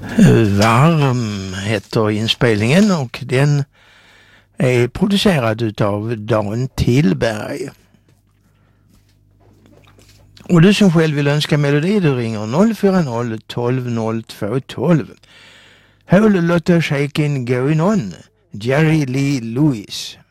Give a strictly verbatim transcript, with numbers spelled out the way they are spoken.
Varm heter inspelningen och den är producerad av Dan Tillberg. Och du som själv vill önska melodi, du ringer noll fyra noll tolv noll två tolv. Whole lot of shaking going on. Jerry Lee Lewis.